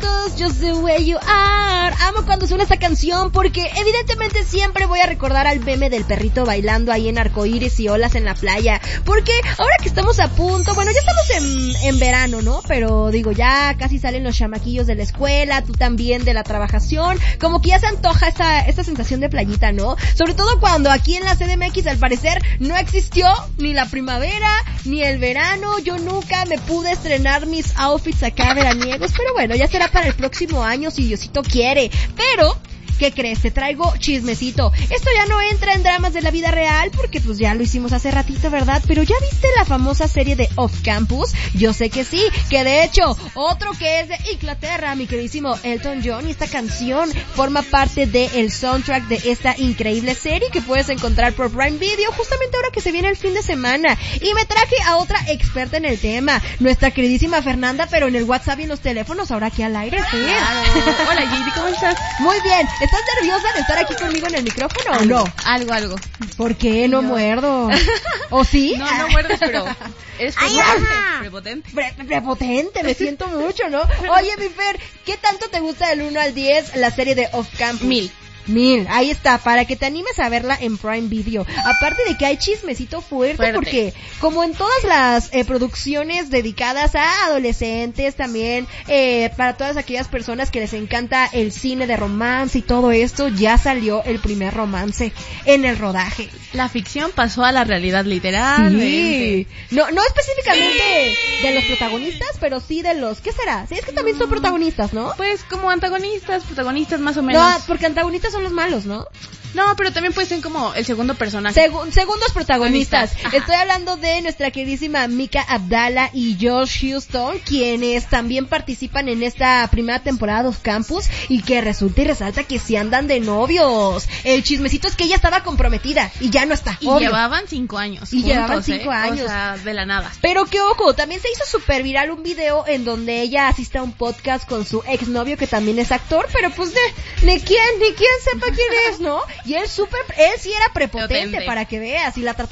Campus, Just the Way You Are. Amo cuando suena esta canción porque evidentemente siempre voy a recordar al meme del perrito bailando ahí en arcoíris y olas en la playa. Porque ahora que estamos a punto, bueno, ya estamos en verano, ¿no? Pero digo, ya casi salen los chamaquillos de la escuela, tú también de la trabajación. Como que ya se antoja esta sensación de playita, ¿no? Sobre todo cuando aquí en la CDMX al parecer no existió ni la primavera ni el verano. Yo nunca me pude estrenar mis outfits acá veraniegos, pero bueno, ya será para el próximo año si Diosito quiere. Pero ¿qué crees? Te traigo chismecito. Esto ya no entra en dramas de la vida real porque pues ya lo hicimos hace ratito, ¿verdad? Pero ¿ya viste la famosa serie de Off Campus? Yo sé que sí, que de hecho otro que es de Inglaterra, mi queridísimo Elton John, y esta canción forma parte del soundtrack de esta increíble serie que puedes encontrar por Prime Video justamente ahora que se viene el fin de semana. Y me traje a otra experta en el tema, nuestra queridísima Fernanda, pero en el WhatsApp y en los teléfonos, ahora aquí al aire, ¿sí? Claro. Hola Gigi, ¿cómo estás? Muy bien. ¿Estás nerviosa de estar aquí conmigo en el micrófono o no? Algo. ¿Por qué? No muerdo. ¿O sí? No muerdes, pero es prepotente. Prepotente, me siento mucho, ¿no? Oye, mi Fer, ¿qué tanto te gusta del 1 al 10 la serie de Off Campus? 1000, ahí está, para que te animes a verla en Prime Video. Aparte de que hay chismecito fuerte. Porque como en todas las producciones dedicadas a adolescentes, también para todas aquellas personas que les encanta el cine de romance y todo esto, ya salió el primer romance en el rodaje. La ficción pasó a la realidad literal. Sí. No específicamente de los protagonistas, pero sí de los, ¿qué será? Sí, es que también son protagonistas, ¿no? Pues como protagonistas más o menos. No, porque antagonistas son los malos, ¿no? No, pero también pueden ser como el segundo personaje. Segundos protagonistas. Estoy hablando de nuestra queridísima Mika Abdala y Josh Houston, quienes también participan en esta primera temporada de Off Campus y que resulta y resalta que sí andan de novios. El chismecito es que ella estaba comprometida y ya no está. Y obvio. Llevaban 5 años. Y juntos, llevaban 5 años. O sea, de la nada. Pero que ojo, también se hizo súper viral un video en donde ella asiste a un podcast con su exnovio que también es actor, pero pues ni quién sepa quién es, ¿no? Y él sí era prepotente, para que veas, y la trató